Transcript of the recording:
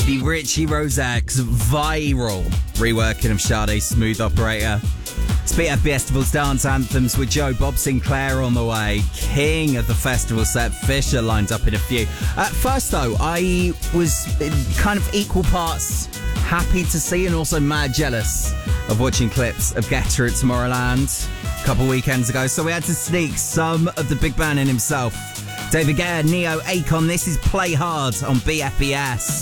the Richie Rosex viral reworking of Sade's Smooth Operator. It's BF Festival's dance anthems with Joe Bob Sinclair on the way. King of the festival set, Fisher lined up in a few. At first, though, I was kind of equal parts happy to see and also mad jealous of watching clips of Guetta at Tomorrowland a couple weekends ago. So we had to sneak some of the big band in himself. David Guetta, Neo, Akon. This is Play Hard on BFBS.